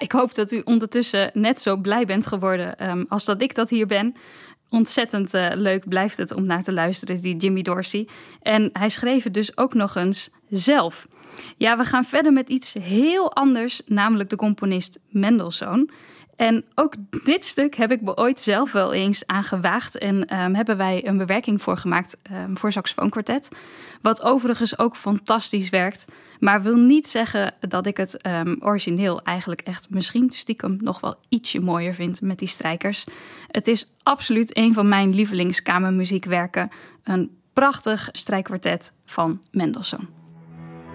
Ik hoop dat u ondertussen net zo blij bent geworden als dat ik dat hier ben. Ontzettend leuk blijft het om naar te luisteren, die Jimmy Dorsey. En hij schreef het dus ook nog eens zelf. Ja, we gaan verder met iets heel anders, namelijk de componist Mendelssohn. En ook dit stuk heb ik me ooit zelf wel eens aangewaagd en hebben wij een bewerking voor gemaakt voor saxofoonkwartet. Wat overigens ook fantastisch werkt, maar wil niet zeggen dat ik het origineel eigenlijk echt misschien stiekem nog wel ietsje mooier vind met die strijkers. Het is absoluut een van mijn lievelingskamermuziekwerken, een prachtig strijkkwartet van Mendelssohn.